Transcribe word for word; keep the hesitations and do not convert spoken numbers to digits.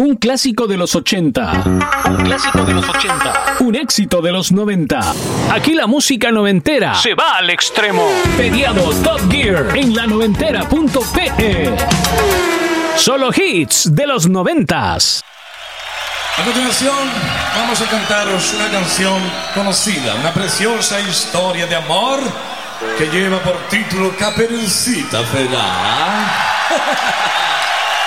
Un clásico de los ochenta. Un clásico de los ochenta. Un éxito de los noventa. Aquí la música noventera se va al extremo. Pediado Top Gear en la noventera punto pe. Solo hits de los noventas. A continuación, vamos a cantaros una canción conocida, una preciosa historia de amor que lleva por título Caperucita Ferá.